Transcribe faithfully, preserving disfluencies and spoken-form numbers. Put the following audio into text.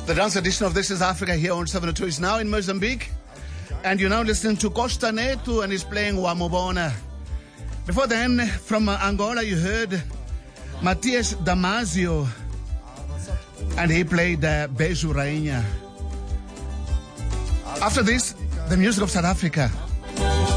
The dance edition of This Is Africa here on seven oh two is now in Mozambique. And you're now listening to Costa Netu and he's playing Wamubona. Before then, from Angola, you heard Matias Damasio and he played uh, Beijo Rainha. After this, the music of South Africa.